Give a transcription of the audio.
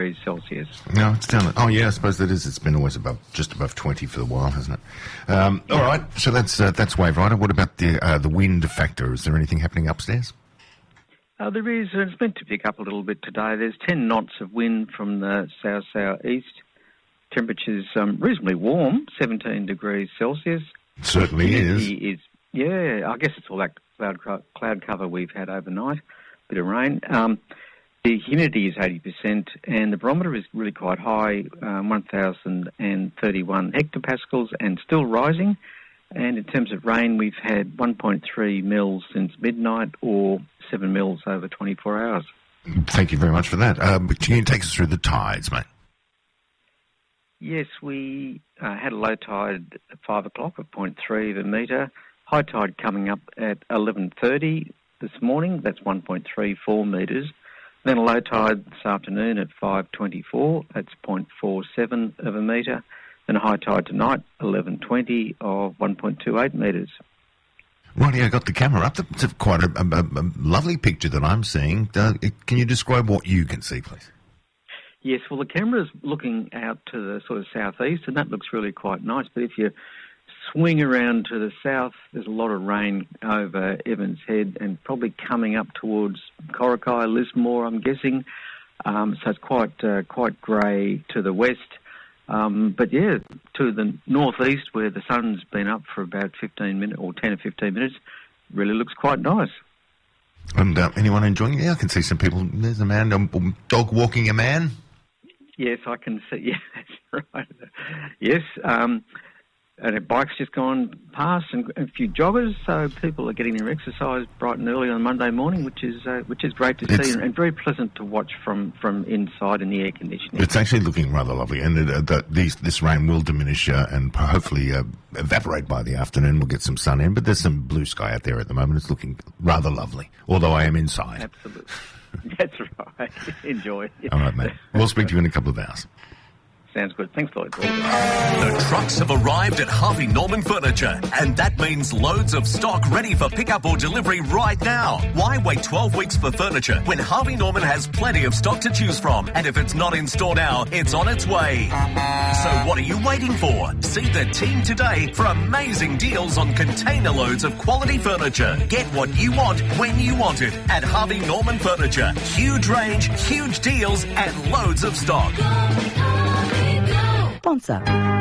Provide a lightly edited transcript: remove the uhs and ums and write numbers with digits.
degrees Celsius. No, it's down. Oh, yeah, I suppose that is. It's been always just above 20 for a while, hasn't it? All right, so that's Wave Rider. What about the wind factor? Is there anything happening upstairs? There is. It's meant to pick up a little bit today. There's 10 knots of wind from the south-southeast. Temperature's reasonably warm, 17 degrees Celsius. Certainly is. Yeah, I guess it's all that cloud cover we've had overnight, bit of rain. The humidity is 80%, and the barometer is really quite high, 1,031 hectopascals, and still rising. And in terms of rain, we've had 1.3 mils since midnight, or 7 mils over 24 hours. Thank you very much for that. Can you take us through the tides, mate? Yes, we had a low tide at 5 o'clock of 0.3 of a metre. High tide coming up at 11:30 this morning. That's 1.34 metres. Then a low tide this afternoon at 5:24. That's 0.47 of a metre. Then a high tide tonight, 11:20 of 1.28 metres. Right, I got the camera up. It's quite a lovely picture that I'm seeing. Can you describe what you can see, please? Yes, well, the camera's looking out to the sort of southeast, and that looks really quite nice. But if you swing around to the south, there's a lot of rain over Evans Head and probably coming up towards Corrockeye, Lismore, I'm guessing. So it's quite grey to the west. But yeah, to the northeast, where the sun's been up for about 15 minutes or 10 or 15 minutes, really looks quite nice. And anyone enjoying it? Yeah, I can see some people. There's a man, dog walking a man. Yes, I can see. Yeah, that's right. Yes, and a bike's just gone past, and a few joggers. So people are getting their exercise bright and early on Monday morning, which is great to see, and very pleasant to watch from inside in the air conditioning. It's actually looking rather lovely, and this rain will diminish and hopefully evaporate by the afternoon. We'll get some sun in, but there's some blue sky out there at the moment. It's looking rather lovely, although I am inside. Absolutely. That's right. Enjoy. All right, mate. We'll speak to you in a couple of hours. Sounds good. Thanks, Lloyd. The trucks have arrived at Harvey Norman Furniture, and that means loads of stock ready for pickup or delivery right now. Why wait 12 weeks for furniture when Harvey Norman has plenty of stock to choose from? And if it's not in store now, it's on its way. So what are you waiting for? See the team today for amazing deals on container loads of quality furniture. Get what you want when you want it at Harvey Norman Furniture. Huge range, huge deals, and loads of stock. Sponsor.